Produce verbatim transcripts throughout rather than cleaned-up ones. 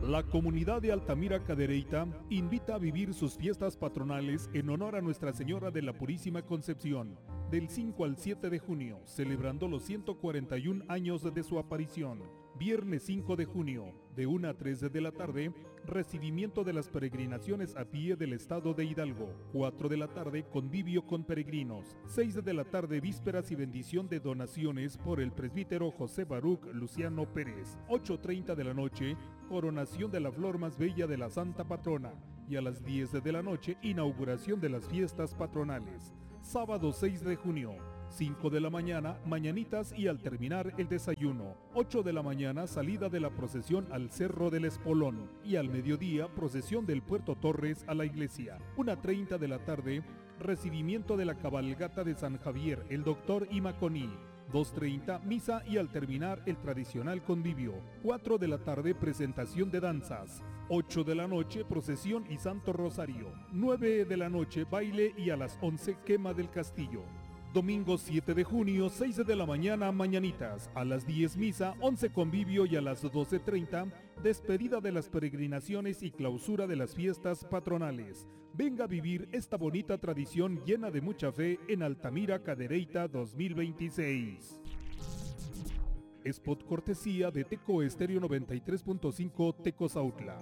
La comunidad de Altamira Cadereyta invita a vivir sus fiestas patronales en honor a Nuestra Señora de la Purísima Concepción, del cinco al siete de junio, celebrando los ciento cuarenta y un años de su aparición. Viernes cinco de junio, de una a tres de la tarde, recibimiento de las peregrinaciones a pie del estado de Hidalgo. cuatro de la tarde, convivio con peregrinos. seis de la tarde, vísperas y bendición de donaciones por el presbítero José Baruch Luciano Pérez. ocho treinta de la noche, coronación de la flor más bella de la Santa Patrona. Y a las diez de la noche, inauguración de las fiestas patronales. Sábado seis de junio, cinco de la mañana, mañanitas y al terminar el desayuno. ocho de la mañana, salida de la procesión al Cerro del Espolón. Y al mediodía, procesión del Puerto Torres a la iglesia. una treinta de la tarde, recibimiento de la cabalgata de San Javier, el doctor Imaconí. dos treinta, misa y al terminar el tradicional convivio. cuatro de la tarde, presentación de danzas. ocho de la noche, procesión y Santo Rosario. nueve de la noche, baile y a las once, quema del castillo. Domingo siete de junio, seis de la mañana, mañanitas. A las diez, misa, once, convivio y a las doce treinta, despedida de las peregrinaciones y clausura de las fiestas patronales. Venga a vivir esta bonita tradición llena de mucha fe en Altamira Cadereyta dos mil veintiséis. Spot cortesía de Teco Estéreo noventa y tres punto cinco Tecozautla.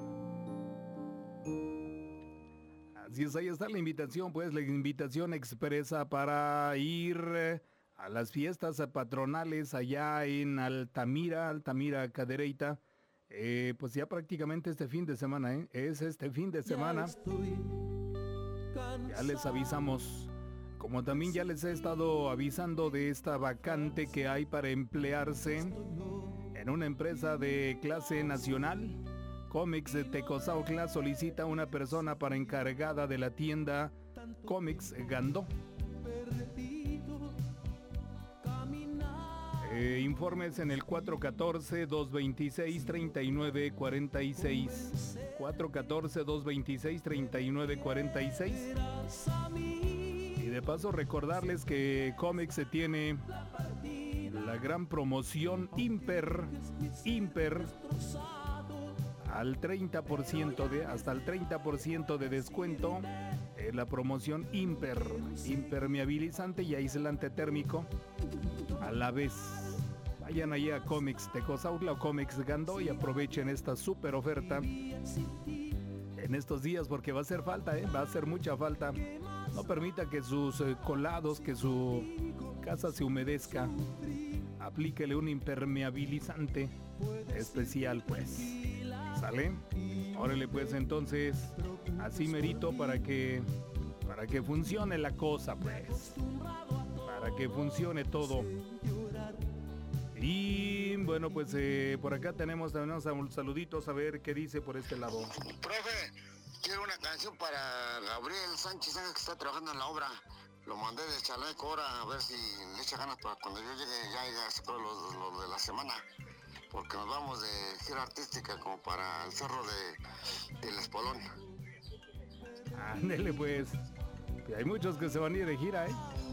Así es, ahí está la invitación, pues la invitación expresa para ir a las fiestas patronales allá en Altamira, Altamira Cadereyta. Eh, pues ya prácticamente este fin de semana, ¿eh? Es este fin de semana. Ya les avisamos. Como también ya les he estado avisando de esta vacante que hay para emplearse en una empresa de clase nacional. Comics de Tecozautla solicita una persona para encargada de la tienda Comics Gandó. Eh, informes en el cuatro uno cuatro, dos dos seis, tres nueve cuatro seis. cuatro uno cuatro, dos dos seis, tres nueve cuatro seis. Y de paso recordarles que Comics se tiene la gran promoción Imper, Imper, al treinta por ciento de, hasta el treinta por ciento de descuento. Eh, la promoción Imper, impermeabilizante y aislante térmico a la vez. Vayan allí a Comics Tecozautla o Comics Gandó y aprovechen esta super oferta en estos días porque va a hacer falta, ¿eh? Va a hacer mucha falta. No permita que sus eh, colados, que su casa se humedezca. Aplíquele un impermeabilizante especial, pues. ¿Sale? Órale, pues entonces, así merito para que, para que funcione la cosa, pues. Para que funcione todo. Y bueno, pues eh, por acá tenemos también unos saluditos, a ver qué dice por este lado. Profe, quiero una canción para Gabriel Sánchez, que está trabajando en la obra. Lo mandé de chaleco ahora, a ver si le echa ganas para cuando yo llegue ya haya sacado lo, lo de la semana. Porque nos vamos de gira artística como para el cerro de, del Espolón. Ándele pues. Hay muchos que se van a ir de gira, ¿eh?